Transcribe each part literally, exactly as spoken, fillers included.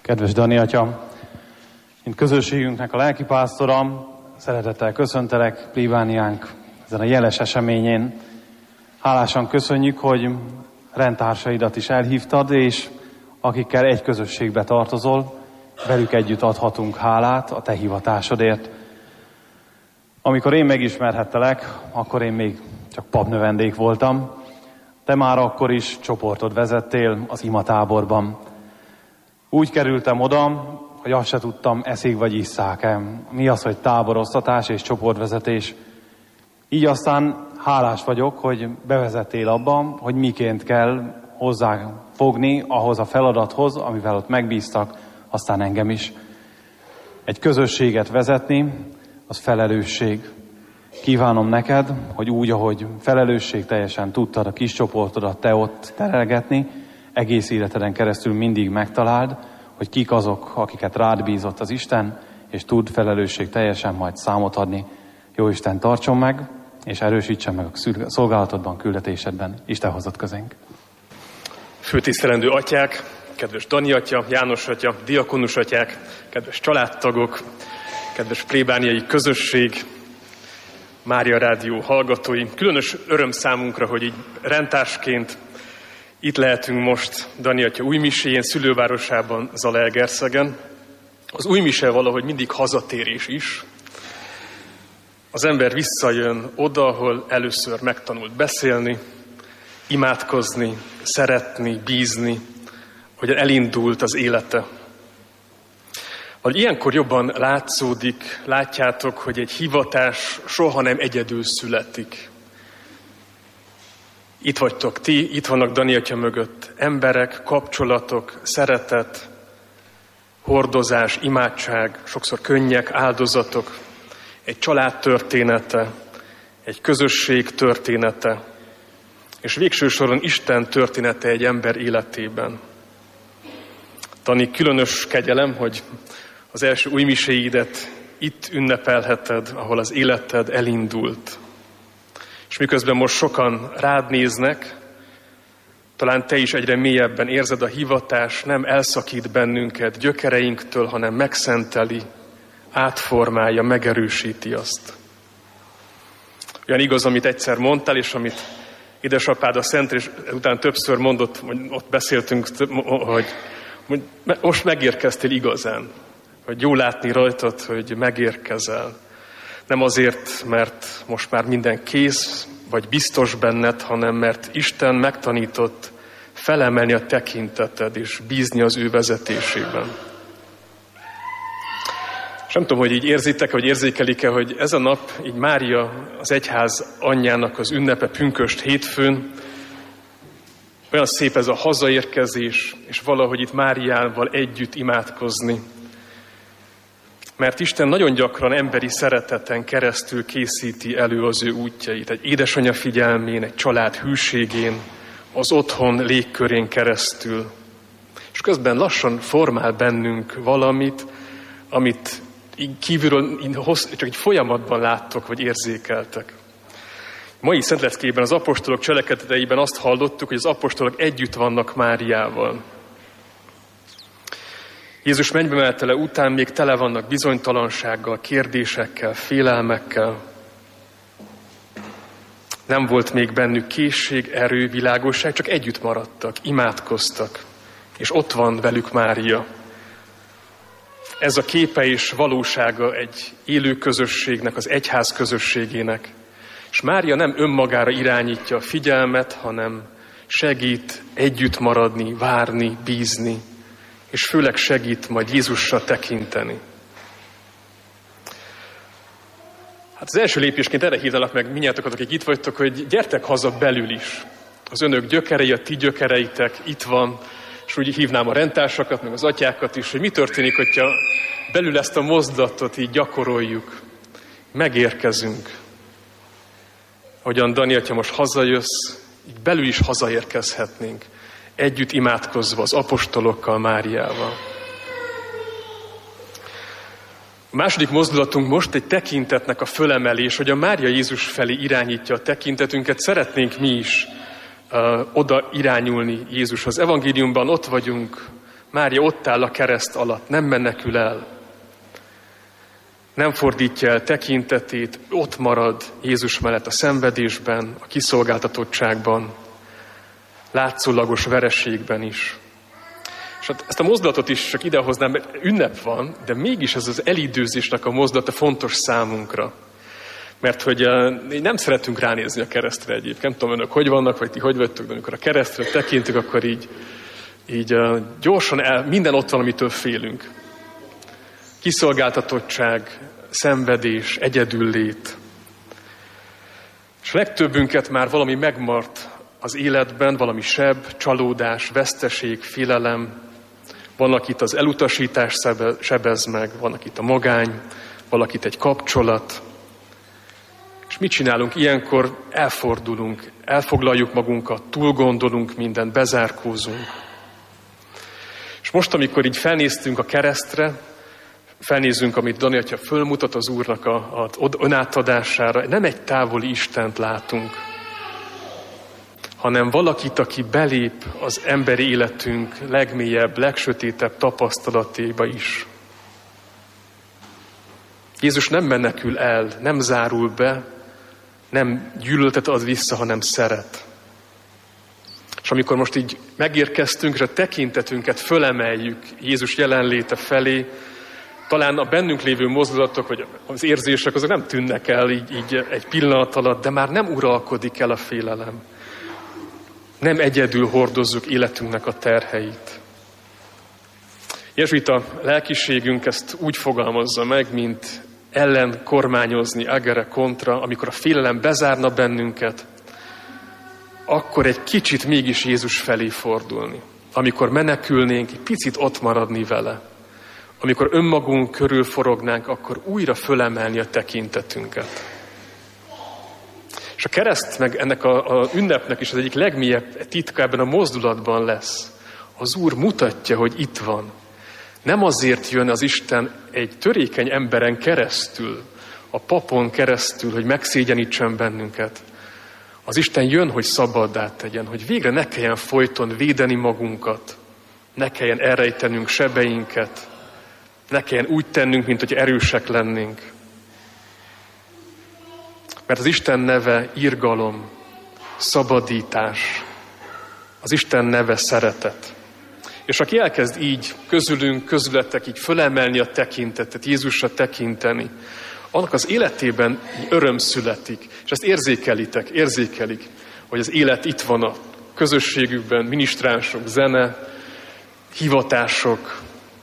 Kedves Dani atya, mint közösségünknek a lelkipásztora, szeretettel köszöntelek plébániánk ezen a jeles eseményén. Hálásan köszönjük, hogy rendtársaidat is elhívtad, és akikkel egy közösségbe tartozol, velük együtt adhatunk hálát a te hivatásodért. Amikor én megismerhettelek, akkor én még csak papnövendék voltam. Te már akkor is csoportot vezettél az imatáborban. Úgy kerültem oda, hogy azt se tudtam, eszik vagy isszák-e. Mi az, hogy táboroztatás és csoportvezetés. Így aztán hálás vagyok, hogy bevezettél abba, hogy miként kell hozzá fogni ahhoz a feladathoz, amivel ott megbíztak, aztán engem is. Egy közösséget vezetni, az felelősség. Kívánom neked, hogy úgy, ahogy felelősség teljesen tudtad a kis csoportodat te ott terelgetni, egész életeden keresztül mindig megtaláld, hogy kik azok, akiket rád bízott az Isten, és tud felelősség teljesen majd számot adni. Jóisten tartson meg, és erősítsen meg a szolgálatodban, küldetésedben. Isten hozott közénk. Főtisztelendő atyák, kedves Dani atya, János atya, diakonus atyák, kedves családtagok, kedves plébániai közösség, Mária Rádió hallgatói. Különös öröm számunkra, hogy így rendtársként itt lehetünk most Dani atya újmiséjén, szülővárosában, Zalaegerszegen. Az újmise valahogy mindig hazatérés is. Az ember visszajön oda, ahol először megtanult beszélni, imádkozni, szeretni, bízni, hogy elindult az élete. Hogy ilyenkor jobban látszódik, látjátok, hogy egy hivatás soha nem egyedül születik. Itt vagytok ti, itt vannak Dani atya mögött emberek, kapcsolatok, szeretet, hordozás, imádság, sokszor könnyek, áldozatok, egy család története, egy közösség története, és végső soron Isten története egy ember életében. Dani, különös kegyelem, hogy az első újmiséidet itt ünnepelheted, ahol az életed elindult. És miközben most sokan rád néznek, talán te is egyre mélyebben érzed, a hivatás nem elszakít bennünket gyökereinktől, hanem megszenteli, átformálja, megerősíti azt. Olyan igaz, amit egyszer mondtál, és amit édesapád a Szent, és utána többször mondott, hogy ott beszéltünk, hogy, hogy most megérkeztél igazán. Hogy jó látni rajtad, hogy megérkezel. Nem azért, mert most már minden kész, vagy biztos benned, hanem mert Isten megtanított felemelni a tekinteted, és bízni az ő vezetésében. És nem tudom, hogy így érzitek, vagy érzékelik-e, hogy ez a nap, így Mária, az egyház anyjának az ünnepe pünkösd hétfőn, olyan szép ez a hazaérkezés, és valahogy itt Máriával együtt imádkozni. Mert Isten nagyon gyakran emberi szereteten keresztül készíti elő az ő útjait. Egy édesanyja figyelmén, egy család hűségén, az otthon légkörén keresztül. És közben lassan formál bennünk valamit, amit kívülről csak egy folyamatban láttok, vagy érzékeltek. Mai szentleckében, az apostolok cselekedeteiben azt hallottuk, hogy az apostolok együtt vannak Máriával. Jézus mennybemenetele után még tele vannak bizonytalansággal, kérdésekkel, félelmekkel. Nem volt még bennük készség, erő, világosság, csak együtt maradtak, imádkoztak, és ott van velük Mária. Ez a képe és valósága egy élő közösségnek, az egyház közösségének. És Mária nem önmagára irányítja a figyelmet, hanem segít együtt maradni, várni, bízni, és főleg segít majd Jézusra tekinteni. Hát az első lépésként erre hívtalak meg mindjárt, akik itt vagytok, hogy gyertek haza belül is. Az önök gyökerei, a ti gyökereitek itt van, és úgy hívnám a rendtársakat, meg az atyákat is, hogy mi történik, hogyha belül ezt a mozdulatot így gyakoroljuk. Megérkezünk. Ahogyan Dani atya, most hazajössz, így belül is hazaérkezhetnénk. Együtt imádkozva az apostolokkal, Máriával. A második mozdulatunk most egy tekintetnek a fölemelés, hogy a Mária Jézus felé irányítja a tekintetünket. Szeretnénk mi is uh, oda irányulni Jézushoz. Evangéliumban ott vagyunk Mária ott áll a kereszt alatt, nem menekül el. Nem fordítja el tekintetét, ott marad Jézus mellett a szenvedésben, a kiszolgáltatottságban, látszólagos vereségben is. És hát ezt a mozdulatot is csak idehoznám, mert ünnep van, de mégis ez az elidőzésnek a mozdulata fontos számunkra. Mert hogy uh, nem szeretünk ránézni a keresztre egyébként. Nem tudom önök, hogy vannak, vagy ti hogy vagytok, de amikor a keresztre tekintünk, akkor így, így uh, gyorsan el, minden ott van, amitől félünk. Kiszolgáltatottság, szenvedés, egyedüllét. És legtöbbünket már valami megmart az életben, valami seb, csalódás, veszteség, félelem. Van, akit az elutasítás sebez meg, van, akit a magány, valakit egy kapcsolat. És mit csinálunk? Ilyenkor elfordulunk, elfoglaljuk magunkat, túlgondolunk mindent, bezárkózunk. És most, amikor így felnéztünk a keresztre, felnézzünk, amit Dani atya fölmutat az Úrnak a, a önátadására, nem egy távoli Istent látunk, hanem valakit, aki belép az emberi életünk legmélyebb, legsötétebb tapasztalatéba is. Jézus nem menekül el, nem zárul be, nem gyűlöltet ad vissza, hanem szeret. És amikor most így megérkeztünk, és a tekintetünket fölemeljük Jézus jelenléte felé, talán a bennünk lévő mozdulatok, vagy az érzések, azok nem tűnnek el így, így egy pillanat alatt, de már nem uralkodik el a félelem. Nem egyedül hordozzuk életünknek a terheit. Jezsuita lelkiségünk ezt úgy fogalmazza meg, mint ellen kormányozni, agere kontra, amikor a félelem bezárna bennünket, akkor egy kicsit mégis Jézus felé fordulni. Amikor menekülnénk, egy picit ott maradni vele. Amikor önmagunk körül forognánk, akkor újra fölemelni a tekintetünket. És a kereszt meg ennek a, a ünnepnek is az egyik legmélyebb titka ebben a mozdulatban lesz. Az Úr mutatja, hogy itt van. Nem azért jön az Isten egy törékeny emberen keresztül, a papon keresztül, hogy megszégyenítsen bennünket. Az Isten jön, hogy szabaddá tegyen, hogy végre ne kelljen folyton védeni magunkat, ne kelljen elrejtenünk sebeinket, ne kelljen úgy tennünk, mint hogy erősek lennénk. Mert az Isten neve irgalom, szabadítás, az Isten neve szeretet. És aki elkezd így közülünk, közületek így fölemelni a tekintetet, Jézusra tekinteni, annak az életében öröm születik. És ezt érzékelitek, érzékelik, hogy az élet itt van a közösségükben, minisztránsok, zene, hivatások.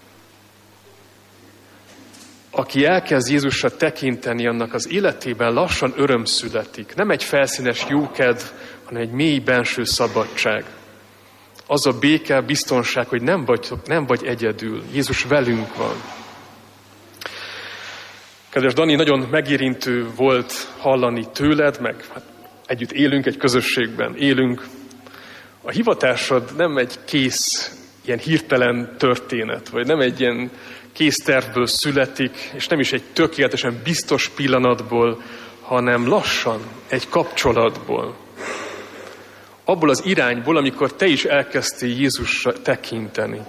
Aki elkezd Jézusra tekinteni, annak az életében lassan öröm születik. Nem egy felszínes jókedv, hanem egy mély benső szabadság. Az a béke, biztonság, hogy nem vagy, nem vagy egyedül. Jézus velünk van. Kedves Dani, nagyon megérintő volt hallani tőled, meg hát együtt élünk egy közösségben, élünk. A hivatásod nem egy kész, ilyen hirtelen történet, vagy nem egy ilyen kész tervből születik, és nem is egy tökéletesen biztos pillanatból, hanem lassan, egy kapcsolatból. Abból az irányból, amikor te is elkezdtél Jézusra tekinteni.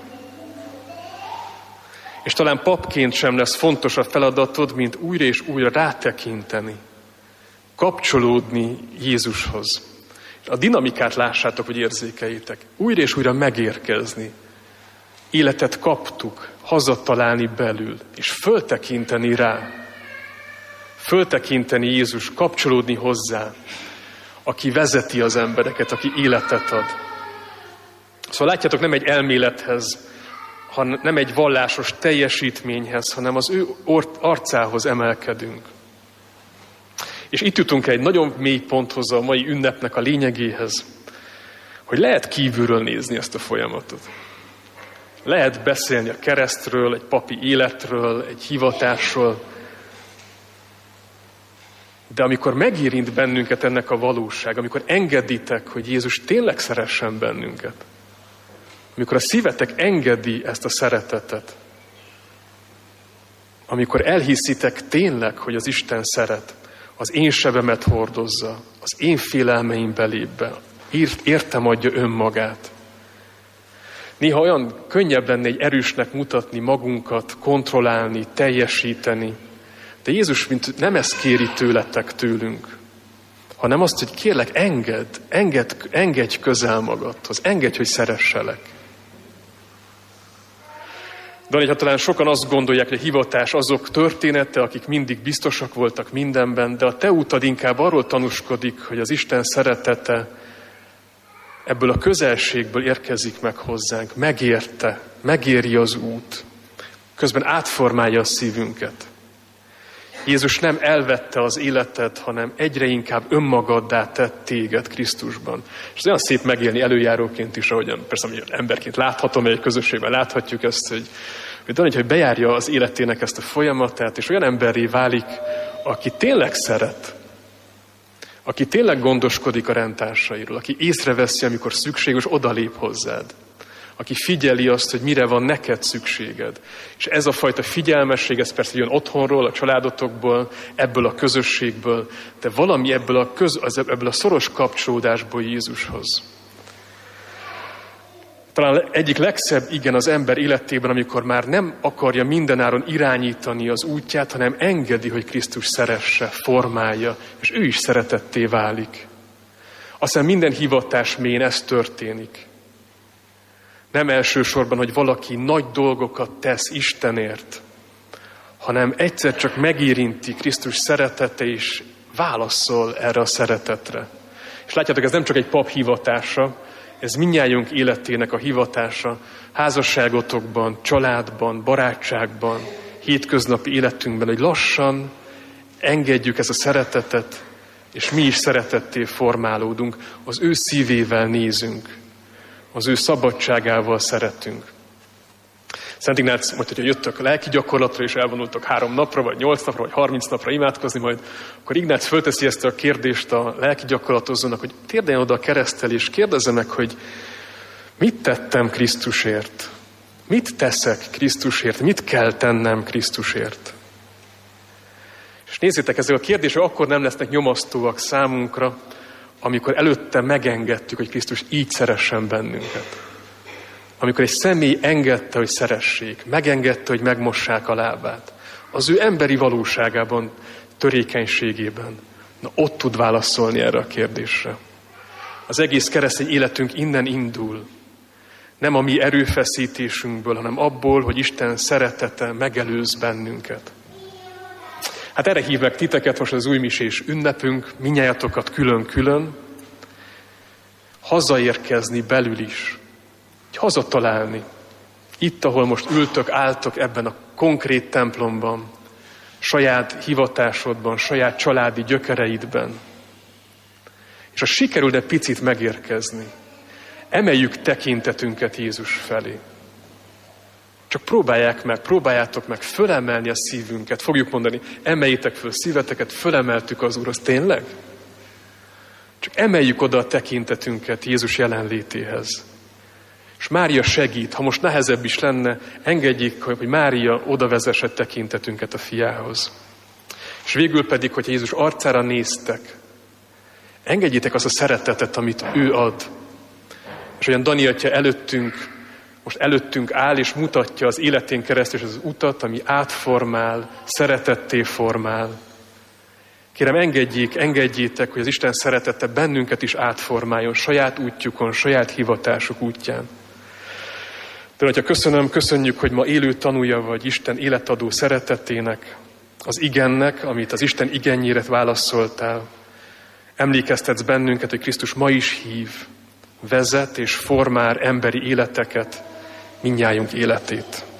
És talán papként sem lesz fontos a feladatod, mint újra és újra rátekinteni. Kapcsolódni Jézushoz. A dinamikát lássátok, hogy érzékeljétek. Újra és újra megérkezni. Életet kaptuk, hazatalálni belül, és föltekinteni rá. Föltekinteni Jézus, kapcsolódni hozzá, aki vezeti az embereket, aki életet ad. Szóval látjátok, nem egy elmélethez, hanem nem egy vallásos teljesítményhez, hanem az ő arcához emelkedünk. És itt jutunk egy nagyon mély ponthoz, a mai ünnepnek a lényegéhez, hogy lehet kívülről nézni ezt a folyamatot. Lehet beszélni a keresztről, egy papi életről, egy hivatásról, de amikor megérint bennünket ennek a valóság, amikor engeditek, hogy Jézus tényleg szeressen bennünket, amikor a szívetek engedi ezt a szeretetet, amikor elhiszitek tényleg, hogy az Isten szeret, az én sebemet hordozza, az én félelmeim belép be, értem adja önmagát. Néha olyan könnyebb lenne egy erősnek mutatni magunkat, kontrollálni, teljesíteni. De Jézus mint nem ezt kéri tőletek tőlünk, hanem azt, hogy kérlek, engedd, engedd, engedj közel magadhoz, engedj, hogy szeresselek. De ha talán sokan azt gondolják, hogy a hivatás azok története, akik mindig biztosak voltak mindenben, de a te útad inkább arról tanúskodik, hogy az Isten szeretete ebből a közelségből érkezik meg hozzánk, megérte, megéri az út, közben átformálja a szívünket. Jézus nem elvette az életed, hanem egyre inkább önmagaddá tett téged Krisztusban. És ez olyan szép megélni előjáróként is, ahogyan persze emberként láthatom, egy közösségben láthatjuk ezt, hogy, hogy, Dani, hogy bejárja az életének ezt a folyamatát, és olyan emberré válik, aki tényleg szeret, aki tényleg gondoskodik a rendtársairól, aki észreveszi, amikor szükséges, odalép hozzád. Aki figyeli azt, hogy mire van neked szükséged. És ez a fajta figyelmesség, ez persze jön otthonról, a családotokból, ebből a közösségből, de valami ebből a, köz, ebből a szoros kapcsolódásból Jézushoz. Talán egyik legszebb igen az ember életében, amikor már nem akarja mindenáron irányítani az útját, hanem engedi, hogy Krisztus szeresse, formálja, és ő is szeretetté válik. Aztán minden hivatás mélyén ez történik. Nem elsősorban, hogy valaki nagy dolgokat tesz Istenért, hanem egyszer csak megérinti Krisztus szeretete, és válaszol erre a szeretetre. És látjátok, ez nem csak egy pap hivatása, ez mindnyájunk életének a hivatása, házasságotokban, családban, barátságban, hétköznapi életünkben, hogy lassan engedjük ezt a szeretetet, és mi is szeretetté formálódunk, az ő szívével nézünk. Az ő szabadságával szeretünk. Szent Ignác mondta, hogy jöttök a lelki gyakorlatra, és elvonultok három napra, vagy nyolc napra, vagy harminc napra imádkozni, majd akkor Ignác fölteszi ezt a kérdést a lelki gyakorlatozónak, hogy térdeljen oda a keresztel, és kérdezze meg, hogy mit tettem Krisztusért? Mit teszek Krisztusért? Mit kell tennem Krisztusért? És nézzétek, ezek a kérdések akkor nem lesznek nyomasztóak számunkra, amikor előtte megengedtük, hogy Krisztus így szeressen bennünket. Amikor egy személy engedte, hogy szeressék, megengedte, hogy megmossák a lábát. Az ő emberi valóságában, törékenységében. Na, ott tud válaszolni erre a kérdésre. Az egész keresztény életünk innen indul. Nem a mi erőfeszítésünkből, hanem abból, hogy Isten szeretete megelőz bennünket. Hát erre hív meg titeket most az újmisés ünnepünk, mindnyájatokat külön-külön, hazaérkezni belül is, hogy hazatalálni. Itt, ahol most ültök, álltok ebben a konkrét templomban, saját hivatásodban, saját családi gyökereidben. És ha sikerül de picit megérkezni, emeljük tekintetünket Jézus felé. Csak próbálják meg, próbáljátok meg fölemelni a szívünket. Fogjuk mondani, emeljétek föl szíveteket, fölemeltük az Úrhoz. Tényleg? Csak emeljük oda a tekintetünket Jézus jelenlétéhez. És Mária segít, ha most nehezebb is lenne, engedjék, hogy Mária oda vezesse tekintetünket a fiához. És végül pedig, hogy Jézus arcára néztek, engedjétek azt a szeretetet, amit ő ad. És olyan Dani atya előttünk, most előttünk áll, és mutatja az életén keresztül az utat, ami átformál, szeretetté formál. Kérem, engedjék, engedjétek, hogy az Isten szeretete bennünket is átformáljon, saját útjukon, saját hivatásuk útján. De hogyha köszönöm, köszönjük, hogy ma élő tanúja vagy Isten életadó szeretetének, az igennek, amit az Isten igennyére válaszoltál. Emlékeztetsz bennünket, hogy Krisztus ma is hív, vezet és formál emberi életeket, mindnyájunk életét.